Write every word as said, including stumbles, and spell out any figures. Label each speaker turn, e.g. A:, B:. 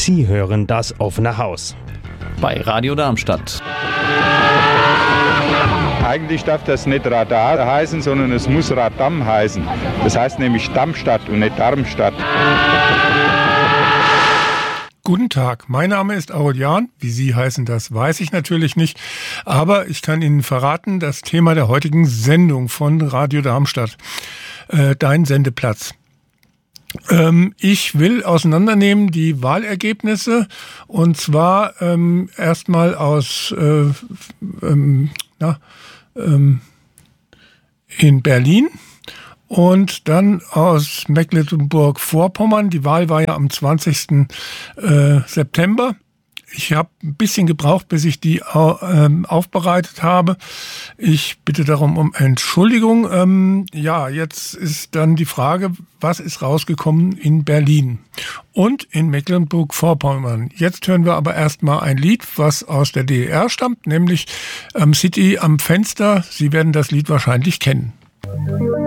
A: Sie hören das offene Haus
B: bei Radio Darmstadt.
C: Eigentlich darf das nicht Radar heißen, sondern es muss Radam heißen. Das heißt nämlich Darmstadt und nicht Darmstadt.
D: Guten Tag, mein Name ist Aurelian. Wie Sie heißen, das weiß ich natürlich nicht. Aber ich kann Ihnen verraten, das Thema der heutigen Sendung von Radio Darmstadt, äh, dein Sendeplatz. Ähm, ich will auseinandernehmen die Wahlergebnisse und zwar ähm, erstmal aus äh, ähm, na, ähm, in Berlin. Und dann aus Mecklenburg-Vorpommern. Die Wahl war ja am zwanzigsten September. Ich habe ein bisschen gebraucht, bis ich die ähm, aufbereitet habe. Ich bitte darum um Entschuldigung. Ähm, ja, jetzt ist dann die Frage, was ist rausgekommen in Berlin und in Mecklenburg-Vorpommern. Jetzt hören wir aber erstmal ein Lied, was aus der D D R stammt, nämlich ähm, City am Fenster. Sie werden das Lied wahrscheinlich kennen.